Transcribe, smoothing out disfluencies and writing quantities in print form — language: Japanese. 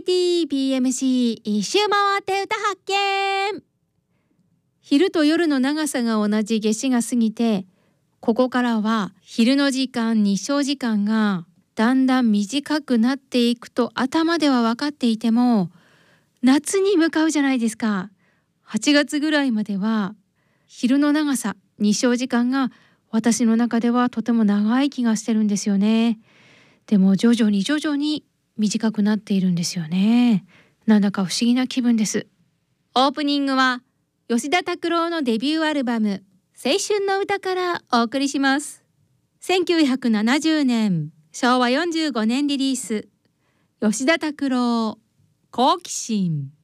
ITBMC 一周回って歌発見。昼と夜の長さが同じ夏至が過ぎて、ここからは昼の時間、日照時間がだんだん短くなっていくと頭では分かっていても、夏に向かうじゃないですか。8月ぐらいまでは昼の長さ、日照時間が私の中ではとても長い気がしてるんですよね。でも徐々に短くなっているんですよね。なんだか不思議な気分です。オープニングは吉田拓郎のデビューアルバム青春の歌からお送りします。1970年昭和45年リリース、吉田拓郎好奇心。